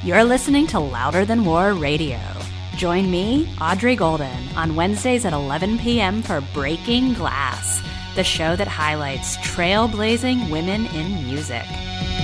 You're listening to Louder Than War Radio. Join me, Audrey Golden, on Wednesdays at 11 p.m. for Breaking Glass, the show that highlights trailblazing women in music.